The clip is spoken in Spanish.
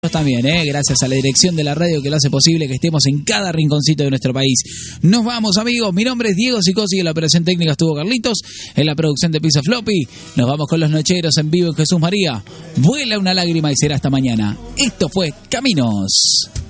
También, gracias a la dirección de la radio que lo hace posible que estemos en cada rinconcito de nuestro país. Nos vamos, amigos. Mi nombre es Diego Sicosi, en la operación técnica estuvo Carlitos, en la producción de Pizza Floppy. Nos vamos con los nocheros en vivo en Jesús María. Vuela una lágrima y será hasta mañana. Esto fue Caminos.